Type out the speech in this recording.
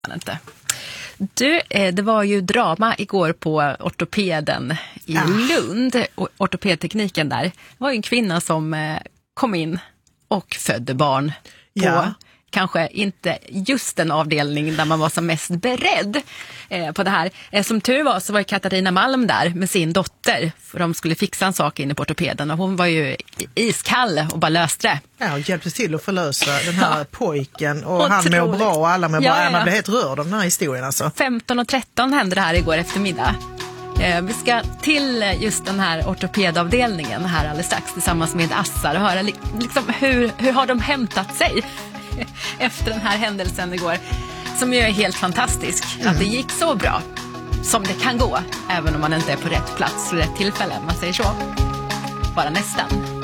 Inte. Du, det var ju drama igår på ortopeden i Lund. Ortopedtekniken där. Det var ju en kvinna som kom in och födde barn på kanske inte just den avdelning där man var som mest beredd på det här. Som tur var så var Katarina Malm där med sin dotter, för de skulle fixa en sak inne på ortopeden och hon var ju iskall och bara löste det. Ja, och hjälpte till att förlösa den här pojken och han mår bra och alla mår bra. Man blir helt rörd av den här historien alltså. 15:13 hände det här igår eftermiddag. Vi ska till just den här ortopedavdelningen här alldeles strax tillsammans med Assar och höra liksom hur har de hämtat sig efter den här händelsen igår, som ju är helt fantastisk. Att det gick så bra som det kan gå, även om man inte är på rätt plats vid rätt tillfälle, man säger så. Bara nästan.